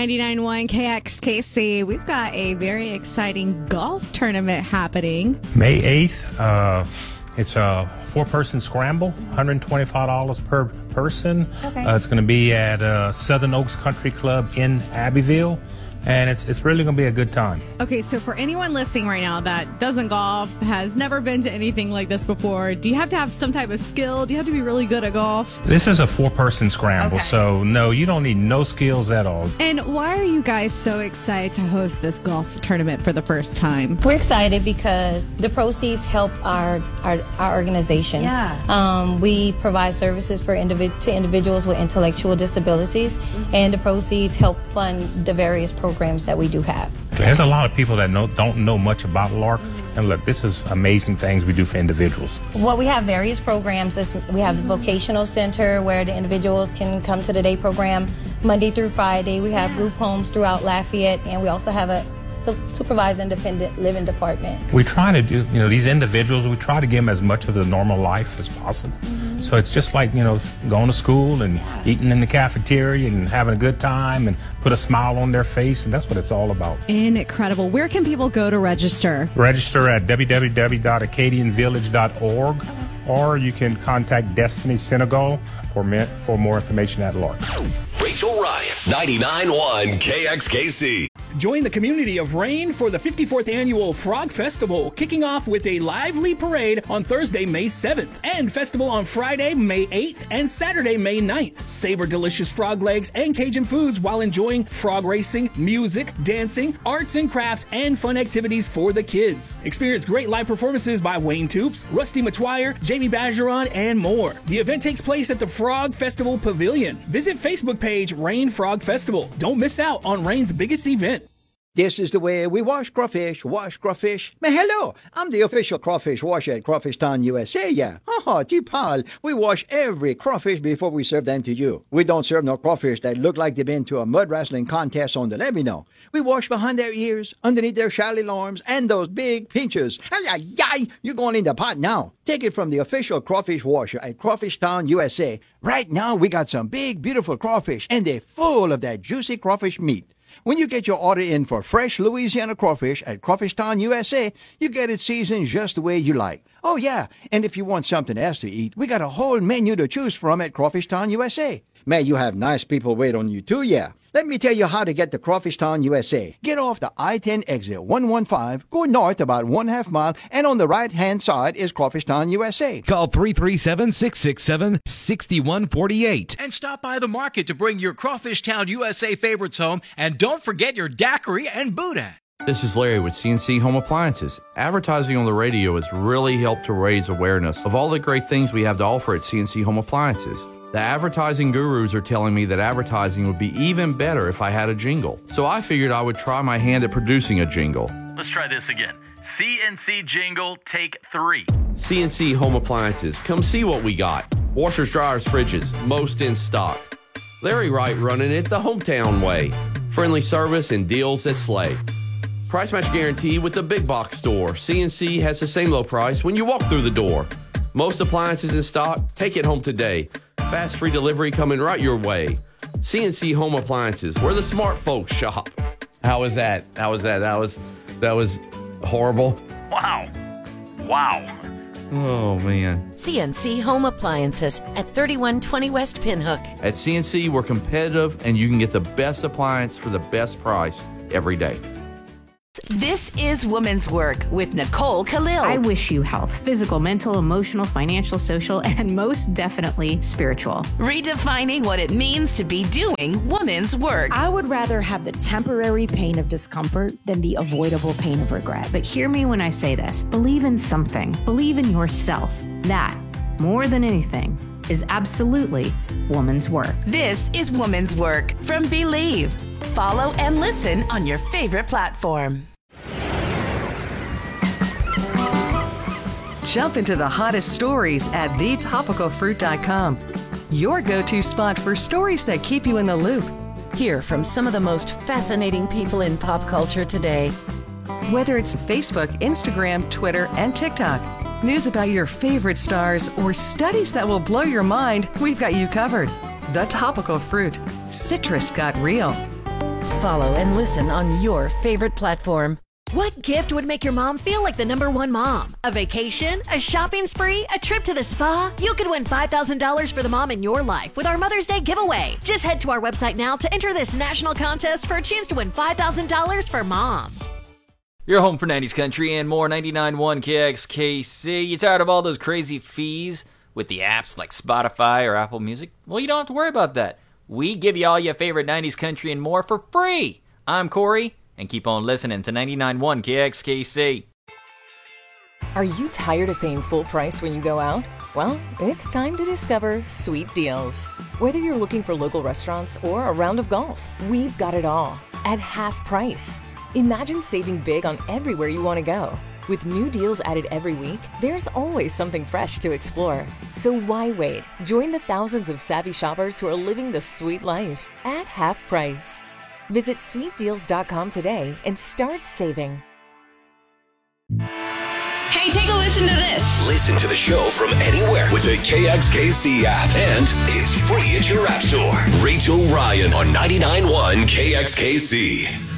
99.1 KXKC. We've got a very exciting golf tournament happening. May 8th. It's a four-person scramble, $125 per person. Okay. It's going to be at Southern Oaks Country Club in Abbeville. And it's really going to be a good time. Okay, so for anyone listening right now that doesn't golf, has never been to anything like this before, do you have to have some type of skill? Do you have to be really good at golf? This is a four-person scramble, Okay. so no, you don't need no skills at all. And why are you guys so excited to host this golf tournament for the first time? We're excited because the proceeds help our organization. Yeah. We provide services for to individuals with intellectual disabilities, and the proceeds help fund the various programs that we do have. There's a lot of people that don't know much about LARC, and look, this is amazing things we do for individuals. Well, we have various programs. We have the vocational center where the individuals can come to the day program Monday through Friday. We have group homes throughout Lafayette, and we also have a supervised independent living department. We try to do, these individuals, we try to give them as much of the normal life as possible. Mm-hmm. So it's just like, going to school and eating in the cafeteria and having a good time and put a smile on their face, and that's what it's all about. Incredible. Where can people go to register? Register at www.acadianvillage.org, or you can contact Destiny Senegal for more information at LARC. Rachel Ryan, 99.1 KXKC. Join the community of Rain for the 54th Annual Frog Festival, kicking off with a lively parade on Thursday, May 7th, and festival on Friday, May 8th, and Saturday, May 9th. Savor delicious frog legs and Cajun foods while enjoying frog racing, music, dancing, arts and crafts, and fun activities for the kids. Experience great live performances by Wayne Toops, Rusty Matwire, Jamie Bajeron, and more. The event takes place at the Frog Festival Pavilion. Visit Facebook page Rain Frog Festival. Don't miss out on Rain's biggest event. This is the way we wash crawfish. Man, hello, I'm the official crawfish washer at Crawfish Town, USA, yeah. Pal, we wash every crawfish before we serve them to you. We don't serve no crawfish that look like they've been to a mud wrestling contest on the levee, no. We wash behind their ears, underneath their shallow arms, and those big pinchers. You're going in the pot now. Take it from the official crawfish washer at Crawfish Town, USA. Right now, we got some big, beautiful crawfish, and they're full of that juicy crawfish meat. When you get your order in for fresh Louisiana crawfish at Crawfish Town, USA, you get it seasoned just the way you like. Oh, yeah, and if you want something else to eat, we got a whole menu to choose from at Crawfish Town, USA. Man, you have nice people wait on you, too, yeah. Let me tell you how to get to Crawfish Town, USA. Get off the I-10 exit 115, go north about 1/2 mile, and on the right-hand side is Crawfish Town, USA. Call 337-667-6148. And stop by the market to bring your Crawfish Town, USA favorites home. And don't forget your daiquiri and boudin. This is Larry with CNC Home Appliances. Advertising on the radio has really helped to raise awareness of all the great things we have to offer at CNC Home Appliances. The advertising gurus are telling me that advertising would be even better if I had a jingle. So I figured I would try my hand at producing a jingle. Let's try this again. CNC jingle, take 3. CNC Home Appliances. Come see what we got. Washers, dryers, fridges, most in stock. Larry Wright running it the hometown way. Friendly service and deals that slay. Price match guarantee with the big box store. CNC has the same low price when you walk through the door. Most appliances in stock. Take it home today. Fast free delivery coming right your way. CNC Home Appliances, where the smart folks shop. How was that? That was horrible. Wow. Oh, man. CNC Home Appliances at 3120 West Pinhook. At CNC, we're competitive, and you can get the best appliance for the best price every day. This is Woman's Work with Nicole Khalil. I wish you health, physical, mental, emotional, financial, social, and most definitely spiritual. Redefining what it means to be doing woman's work. I would rather have the temporary pain of discomfort than the avoidable pain of regret. But hear me when I say this. Believe in something. Believe in yourself. That, more than anything, is absolutely woman's work. This is Woman's Work from Believe. Follow and listen on your favorite platform. Jump into the hottest stories at thetopicalfruit.com. Your go-to spot for stories that keep you in the loop. Hear from some of the most fascinating people in pop culture today. Whether it's Facebook, Instagram, Twitter, and TikTok, news about your favorite stars, or studies that will blow your mind, we've got you covered. The Topical Fruit. Citrus got real. Follow and listen on your favorite platform. What gift would make your mom feel like the #1 mom? A vacation? A shopping spree? A trip to the spa? You could win $5,000 for the mom in your life with our Mother's Day giveaway. Just head to our website now to enter this national contest for a chance to win $5,000 for mom. Your home for 90s country and more, 99.1 KXKC. You tired of all those crazy fees with the apps like Spotify or Apple Music? Well, you don't have to worry about that. We give you all your favorite 90s country and more for free. I'm Corey, and keep on listening to 99.1 KXKC. Are you tired of paying full price when you go out? Well, it's time to discover Sweet Deals. Whether you're looking for local restaurants or a round of golf, we've got it all at half price. Imagine saving big on everywhere you want to go. With new deals added every week, there's always something fresh to explore. So why wait? Join the thousands of savvy shoppers who are living the sweet life at half price. Visit sweetdeals.com today and start saving. Hey, take a listen to this. Listen to the show from anywhere with the KXKC app, and it's free at your app store. Rachel Ryan on 99.1 KXKC.